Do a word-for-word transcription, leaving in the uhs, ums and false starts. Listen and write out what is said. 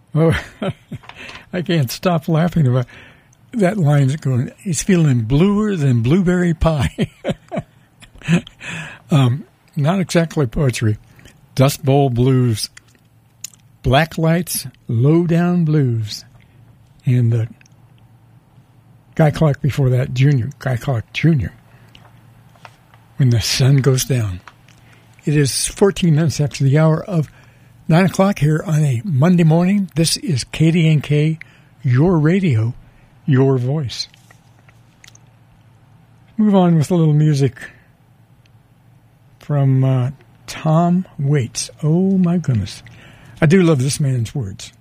Oh, I can't stop laughing about that line. Going, he's feeling bluer than blueberry pie. um, not exactly poetry. Dust Bowl Blues, Black Lights, Low Down Blues, and uh, Guy Clark before that, Junior, Guy Clark Junior, When the Sun Goes Down. It is fourteen minutes after the hour of nine o'clock here on a Monday morning. This is K D N K, your radio, your voice. Move on with a little music from uh, Tom Waits. Oh, my goodness. I do love this man's words.